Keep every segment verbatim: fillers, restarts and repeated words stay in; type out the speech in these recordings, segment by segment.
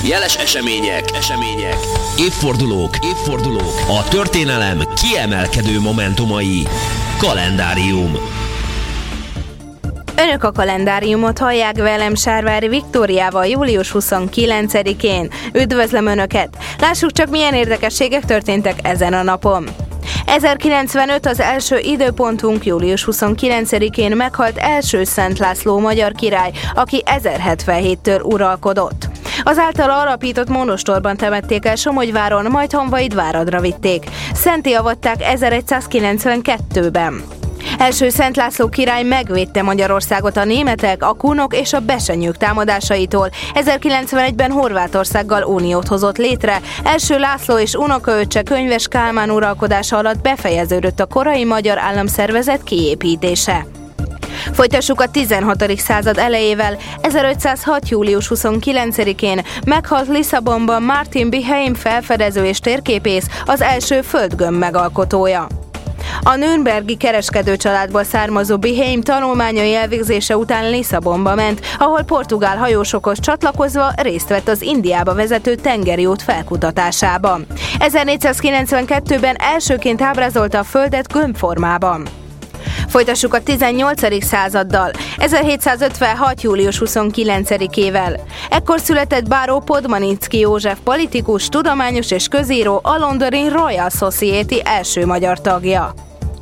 Jeles események, események, évfordulók, évfordulók, a történelem kiemelkedő momentumai. Kalendárium. Önök a kalendáriumot hallják velem, Sárvári Viktóriával július huszonkilencedikén. Üdvözlöm Önöket! Lássuk csak, milyen érdekességek történtek ezen a napon. ezerkilencvenöt az első időpontunk, július huszonkilencedikén meghalt első Szent László magyar király, aki ezerhetvenhéttől uralkodott. Az általa alapított monostorban temették el Somogyváron, majd Honvédváradra vitték. Szentté avatták ezeregyszázkilencvenkettőben. Első Szent László király megvédte Magyarországot a németek, a kunok és a besenyők támadásaitól. ezerkilencvenegyben Horvátországgal uniót hozott létre. Első László és unokaöccse Könyves Kálmán uralkodása alatt befejeződött a korai magyar államszervezet kiépítése. Folytassuk a tizenhatodik század elejével. ezerötszázhat július huszonkilencedikén meghalt Lisszabonban Martin Behaim felfedező és térképész, az első földgömb megalkotója. A nürnbergi kereskedő családból származó Behaim tanulmányai elvégzése után Lisszabonba ment, ahol portugál hajósokhoz csatlakozva részt vett az Indiába vezető tengeri út felkutatásában. ezernégyszázkilencvenkettőben elsőként ábrázolta a Földet gömbformában. Folytassuk a tizennyolcadik századdal, ezerhétszázötvenhat július huszonkilencedikével. Ekkor született báró Podmanicki József politikus, tudományos és közíró, a londoni Royal Society első magyar tagja.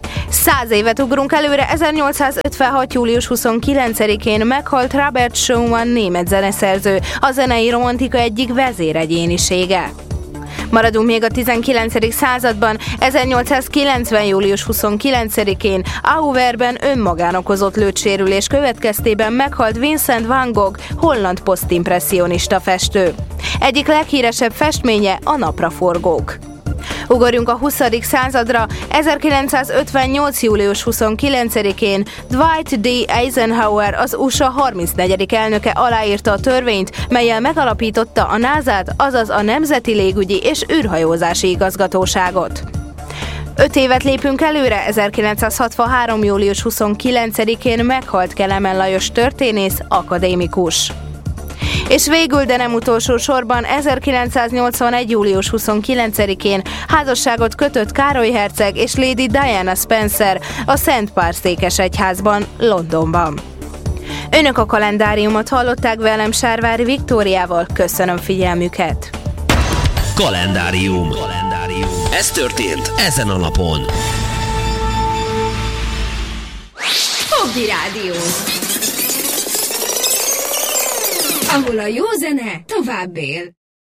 Száz évet ugrunk előre, ezernyolcszázötvenhat július huszonkilencedikén meghalt Robert Schumann német zeneszerző, a zenei romantika egyik vezéregyénisége. Maradunk még a tizenkilencedik században, ezernyolcszázkilencven július huszonkilencedikén Auverben önmagán okozott lőtsérülés következtében meghalt Vincent van Gogh, holland posztimpresszionista festő. Egyik leghíresebb festménye a napraforgók. Ugorjunk a huszadik századra, ezerkilencszázötvennyolc július huszonkilencedikén Dwight D. Eisenhower, az u es á harmincnegyedik elnöke aláírta a törvényt, mellyel megalapította a názát, azaz a Nemzeti Légügyi és űrhajózási igazgatóságot. Öt évet lépünk előre, ezerkilencszázhatvanhárom július huszonkilencedikén meghalt Kelemen Lajos történész, akadémikus. És végül, de nem utolsó sorban, ezerkilencszáznyolcvanegy július huszonkilencedikén házasságot kötött Károly herceg és Lady Diana Spencer a Szent Pál székesegyházban, Londonban. Önök a kalendáriumot hallották velem, Sárvári Viktóriával. Köszönöm figyelmüket! Kalendárium. Kalendárium. Ez történt ezen a napon. Hobby Rádió, ahol a jó zene tovább él.